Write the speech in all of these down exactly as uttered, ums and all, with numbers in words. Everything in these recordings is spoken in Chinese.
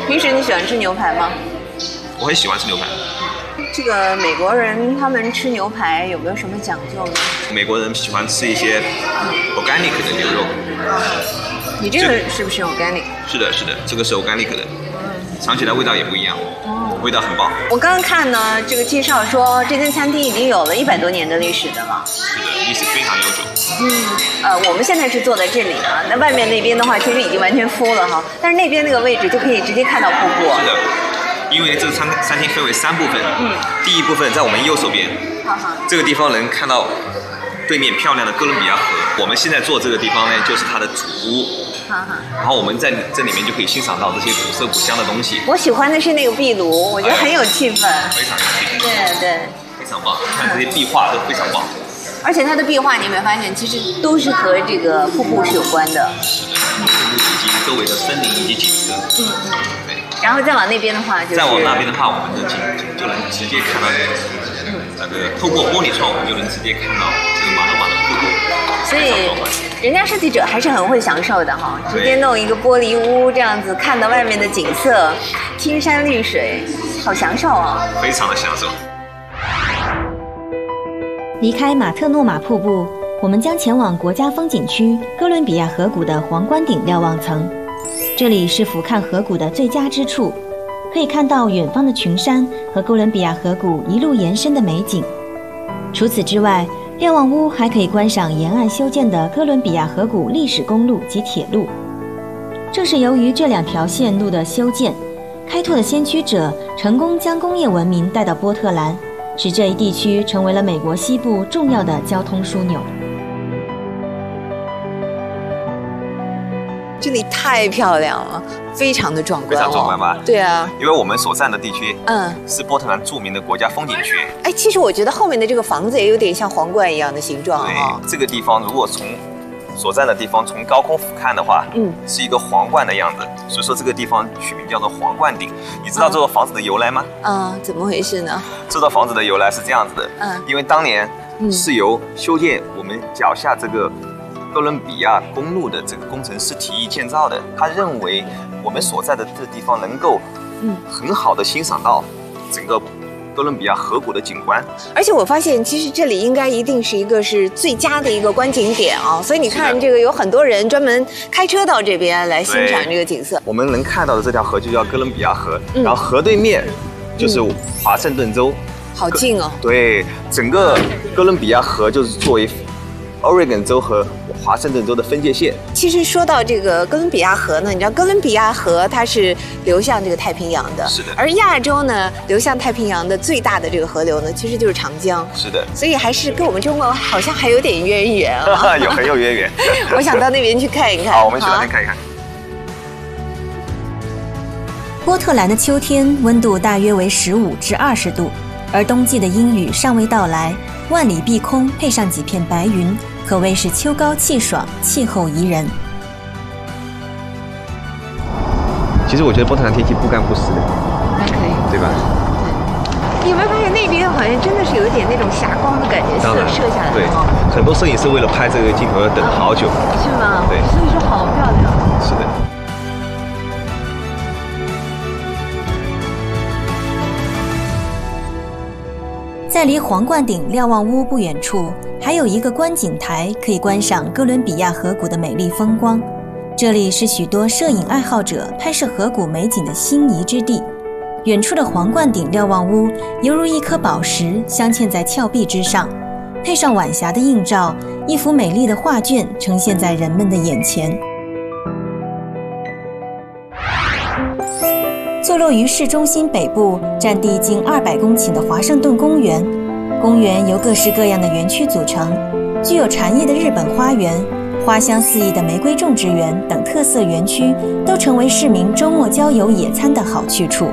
平时你喜欢吃牛排吗？ 我很喜欢吃牛排。 这个美国人他们吃牛排有没有什么讲究呢？ 美国人喜欢吃一些 organic 的牛肉。 你这个是不是 organic？ 是的，是的，这个是 organic 的，尝起来味道也不一样，哦、味道很棒。 我刚刚看呢，这个介绍说这间餐厅已经有了一百多年的历史的了。 是的，历史非常悠久。 嗯，呃，我们现在是坐在这里啊，那外面那边的话，其实已经完全full了哈，但是那边那个位置就可以直接看到瀑布。 是的。因为这个餐餐厅分为三部分，嗯，第一部分在我们右手边，好好，这个地方能看到对面漂亮的哥伦比亚河。我们现在坐这个地方呢，就是它的主屋，好好，然后我们在这里面就可以欣赏到这些古色古香的东西。 我喜欢的是那个壁炉，我觉得很有气氛，哎、 非常有气氛， 对对， 非常棒。看这些壁画都非常棒， 而且它的壁画你有没有发现，其实都是和这个瀑布是有关的。 是的，瀑布以及周围的森林以及景色，嗯嗯，对。 然后再往那边的话，就是再往那边的话，我们就就就能直接看到那个透过玻璃窗，我们就能直接看到这个马诺马的瀑布。 所以人家设计者还是很会享受的哈，直接弄一个玻璃屋这样子，看到外面的景色，青山绿水，好享受啊！ 非常的享受。 离开马特诺马瀑布，我们将前往国家风景区哥伦比亚河谷的皇冠顶瞭望层。这里是俯瞰河谷的最佳之处，可以看到远方的群山和哥伦比亚河谷一路延伸的美景。除此之外，瞭望屋还可以观赏沿岸修建的哥伦比亚河谷历史公路及铁路。正是由于这两条线路的修建，开拓的先驱者成功将工业文明带到波特兰，使这一地区成为了美国西部重要的交通枢纽。 这里太漂亮了，非常的壮观、哦， 非常壮观吧？ 对啊， 因为我们所在的地区， 嗯， 是波特兰著名的国家风景区。 哎，其实我觉得后面的这个房子也有点像皇冠一样的形状啊、 哦。对，这个地方如果从所在的地方从高空俯瞰的话，嗯，是一个皇冠的样子，所以说这个地方取名叫做皇冠顶。你知道这座房子的由来吗？ 啊、嗯，怎么回事呢？ 这座房子的由来是这样子的，嗯，因为当年是由修建我们脚下这个哥伦比亚公路的这个工程师提议建造的。他认为我们所在的这个地方能够，嗯，很好的欣赏到整个哥伦比亚河谷的景观。 而且我发现，其实这里应该一定是一个是最佳的一个观景点啊，所以你看，这个有很多人专门开车到这边来欣赏这个景色。 我们能看到的这条河就叫哥伦比亚河，嗯、然后河对面就是华盛顿州， 嗯、好近哦。 对，整个哥伦比亚河就是作为 Oregon 州和华盛顿州的分界线。 其实说到这个哥伦比亚河呢，你知道哥伦比亚河它是流向这个太平洋的， 是的。 而亚洲呢，流向太平洋的最大的这个河流呢，其实就是长江， 是的。 所以还是跟我们中国好像还有点渊源啊， 有很有渊源。 我想到那边去看一看。 好，我们去那边看一看。 波特兰的秋天温度大约为十五至二十度，而冬季的阴雨尚未到来，万里碧空配上几片白云，可谓是秋高气爽，气候宜人。 其实我觉得波特兰天气不干不湿的， 还可以， 对吧？ 对。你有没有发现那边好像真的是有一点那种霞光的感觉，射射下来。 对，很多摄影师为了拍这个镜头要等好久。 是吗？ 对。 所以说好漂亮。 是的。 在离皇冠顶瞭望屋不远处，还有一个观景台，可以观赏哥伦比亚河谷的美丽风光。这里是许多摄影爱好者拍摄河谷美景的心仪之地。远处的皇冠顶瞭望屋犹如一颗宝石镶嵌在峭壁之上，配上晚霞的映照，一幅美丽的画卷呈现在人们的眼前。坐落于市中心北部，占地近二百公顷的华盛顿公园，公园由各式各样的园区组成，具有禅意的日本花园、花香四溢的玫瑰种植园等特色园区，都成为市民周末郊游野餐的好去处。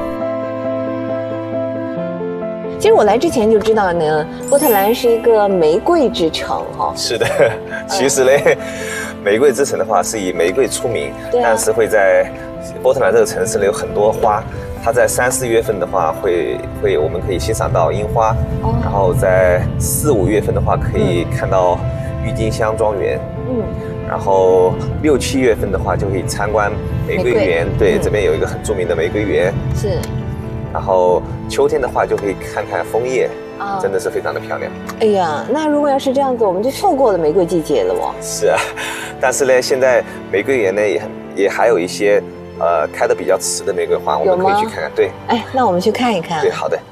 其实我来之前就知道呢，波特兰是一个玫瑰之城哈、哦。 是的，其实嘞，玫瑰之城的话是以玫瑰出名， 对啊、 但是会在波特兰这个城市呢有很多花，它在三四月份的话会会我们可以欣赏到樱花，哦、然后在四五月份的话可以看到郁金香庄园，嗯， 然后六七月份的话就可以参观玫瑰园，对，这边有一个很著名的玫瑰园。 是。 然后秋天的话就可以看看枫叶，啊，真的是非常的漂亮。 哎呀，那如果要是这样子，我们就错过了玫瑰季节了哦。 是啊，但是呢，现在玫瑰园呢也也还有一些呃开得比较迟的玫瑰花，我们可以去看看。对， 哎，那我们去看一看。 对，好的。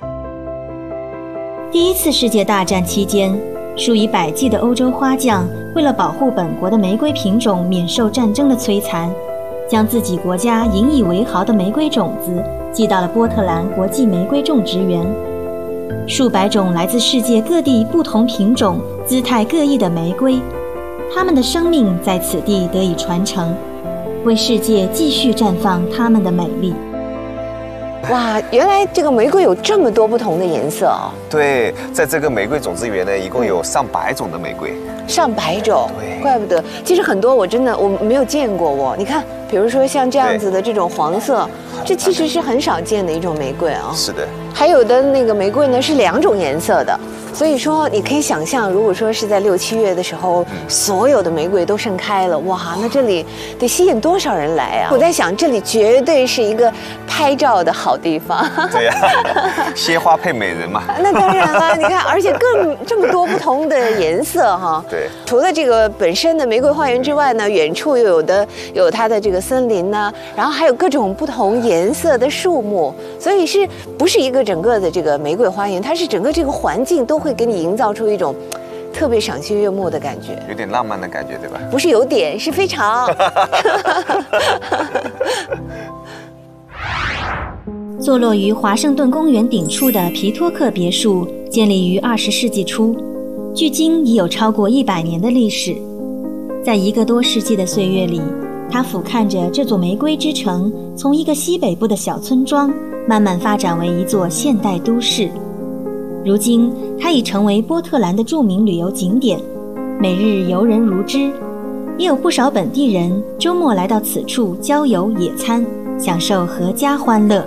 第一次世界大战期间，数以百计的欧洲花匠为了保护本国的玫瑰品种免受战争的摧残，将自己国家引以为豪的玫瑰种子寄到了波特兰国际玫瑰种植园。数百种来自世界各地不同品种、姿态各异的玫瑰，它们的生命在此地得以传承，为世界继续绽放它们的美丽。 哇，原来这个玫瑰有这么多不同的颜色哦！ 对，在这个玫瑰种植园呢，一共有上百种的玫瑰。 上百种， 对， 怪不得。其实很多我真的我没有见过哦。你看，比如说像这样子的这种黄色，这其实是很少见的一种玫瑰啊。 是的。 还有的那个玫瑰呢是两种颜色的，所以说你可以想象，如果说是在六七月的时候，嗯、所有的玫瑰都盛开了，哇，那这里得吸引多少人来啊！我在想，这里绝对是一个拍照的好地方。 对呀、啊，鲜花配美人嘛。 那当然了，你看，而且更这么多不同的颜色哈。 对。 除了这个本身的玫瑰花园之外呢，远处又有的有它的这个森林呢，然后还有各种不同颜色的树木，所以是不是一个整个的这个玫瑰花园？它是整个这个环境都会给你营造出一种特别赏心悦目的感觉， 有点浪漫的感觉，对吧？ 不是有点，是非常。 坐落于华盛顿公园顶处的皮托克别墅，建立于二十世纪初，距今已有超过一百年的历史。在一个多世纪的岁月里，它俯瞰着这座玫瑰之城，从一个西北部的小村庄，慢慢发展为一座现代都市。如今，它已成为波特兰的著名旅游景点，每日游人如织，也有不少本地人周末来到此处郊游野餐，享受阖家欢乐。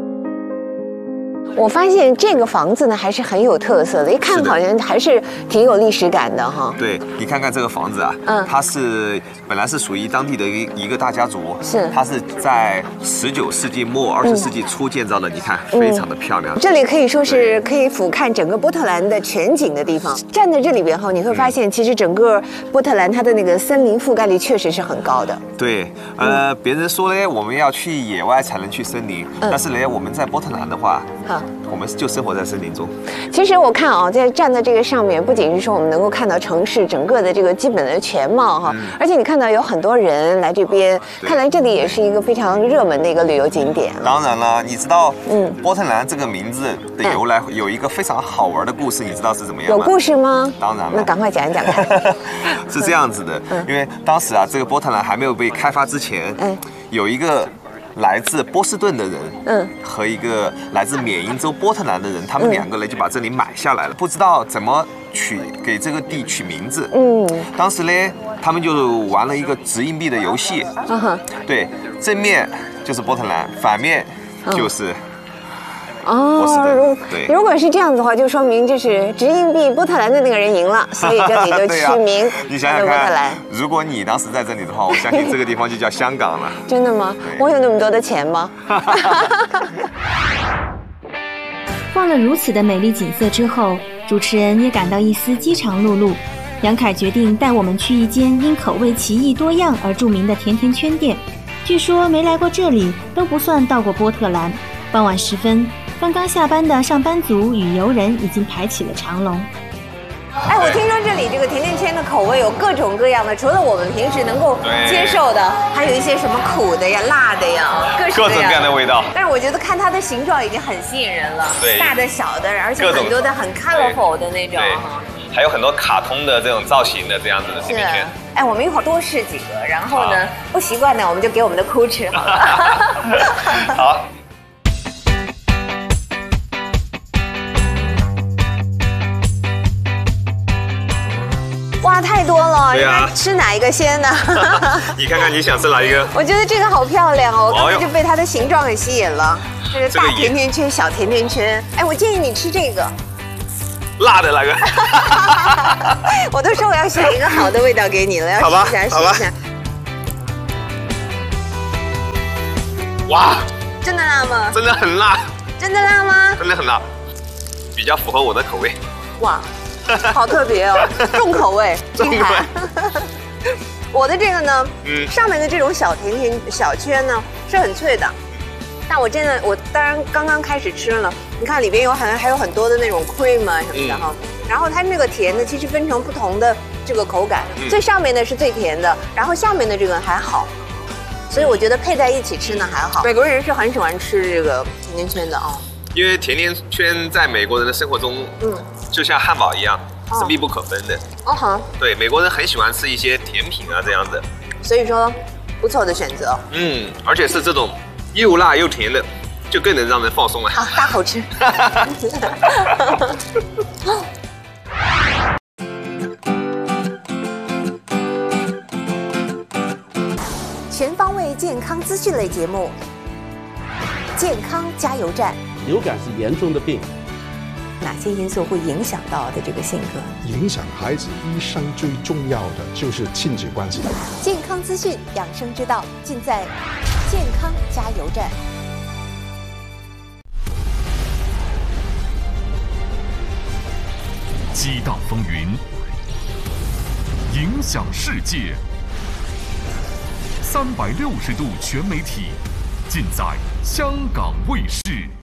我发现这个房子呢还是很有特色的，一看好像还是挺有历史感的哈。 对，你看看这个房子啊，嗯，它是本来是属于当地的一一个大家族， 是， 它是在十九世纪末二十世纪初建造的，你看非常的漂亮。 这里可以说是可以俯瞰整个波特兰的全景的地方。站在这里边后，你会发现其实整个波特兰它的那个森林覆盖率确实是很高的。 对，呃，别人说呢，我们要去野外才能去森林，但是呢，我们在波特兰的话，好。我们就生活在森林中。其实我看啊，在站在这个上面，不仅是说我们能够看到城市整个的这个基本的全貌哈，嗯、而且你看到有很多人来这边，看来这里也是一个非常热门的一个旅游景点。 当然了，你知道，嗯，波特兰这个名字的由来有一个非常好玩的故事，你知道是怎么样吗？ 有故事吗？ 当然了， 那赶快讲一讲看。 是这样子的，嗯、因为当时啊，这个波特兰还没有被开发之前，嗯，有一个。来自波士顿的人，嗯，和一个来自缅因州波特兰的人，他们两个人就把这里买下来了，不知道怎么取给这个地取名字。嗯，当时呢，他们就玩了一个掷硬币的游戏。嗯哼，对，正面就是波特兰，反面就是。 哦，如如果是这样子的话，就说明就是掷硬币波特兰的那个人赢了，所以这里就取名你想想看，如果你当时在这里的话，我相信这个地方就叫香港了。 真的吗？我有那么多的钱吗？ 望了如此的美丽景色之后，主持人也感到一丝饥肠辘辘。杨凯决定带我们去一间因口味奇异多样而著名的甜甜圈店。据说没来过这里都不算到过波特兰。傍晚时分，刚刚下班的上班族与游人已经排起了长龙。 哎，我听说这里这个甜甜圈的口味有各种各样的，除了我们平时能够接受的，还有一些什么苦的呀、辣的呀，各式各样的， 各种各样的味道。 但是我觉得看它的形状已经很吸引人了，对，大的、小的，而且很多的很 colorful 的那种。 还有很多卡通的这种造型的这样子的甜甜圈。 哎，我们一会儿多试几个，然后呢，不习惯的我们就给我们的哭吃好了。 好。 哇，太多了！对啊，吃哪一个先呢？ 你看看你想吃哪一个？ 我觉得这个好漂亮哦，我刚才就被它的形状给吸引了。这个大甜甜圈、小甜甜圈。哎，我建议你吃这个。 辣的那个。 我都说我要选一个好的味道给你了，要试一下，试一下。 哇！ 真的辣吗？ 真的很辣。 真的辣吗？ 真的很辣，比较符合我的口味。 哇，好特别哦，重口味， 重口味。 我的这个呢， 嗯， 上面的这种小甜甜小圈呢是很脆的，但我真的我当然刚刚开始吃了，你看里边有很还有很多的那种 cream 啊什么的哈，嗯、然后它那个甜的其实分成不同的这个口感，嗯、最上面的是最甜的，然后下面的这个还好，所以我觉得配在一起吃呢还好。美国人是很喜欢吃这个甜甜圈的哦， 因为甜甜圈在美国人的生活中，嗯，就像汉堡一样。是密不可分的哦哈， 对，美国人很喜欢吃一些甜品啊这样子， 所以说不错的选择。 嗯，而且是这种又辣又甜的，就更能让人放松了。 啊，大口吃。全方位健康资讯类节目，健康加油站。 流感是严重的病。 哪些因素会影响到的这个性格？ 影响孩子一生最重要的就是亲子关系。 健康资讯、养生之道，尽在健康加油站。 激荡风云，影响世界。三百六十度全媒体，尽在香港卫视。